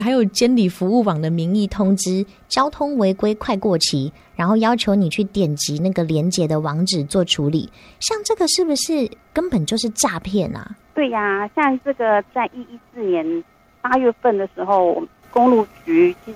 还有监理服务网的名义通知交通违规快过期，然后要求你去点击那个连结的网址做处理。像这个是不是根本就是诈骗啊？ 对呀，像这个在114年8月份的时候，公路局其